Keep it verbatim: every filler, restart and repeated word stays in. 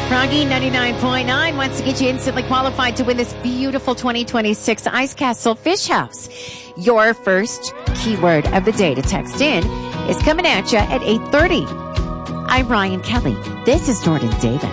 Froggy ninety-nine point nine wants to get you instantly qualified to win this beautiful twenty twenty-six Ice Castle Fish House. Your first keyword of the day to text in is coming at you at eight thirty. I'm Ryan Kelly. This is Jordan Davis.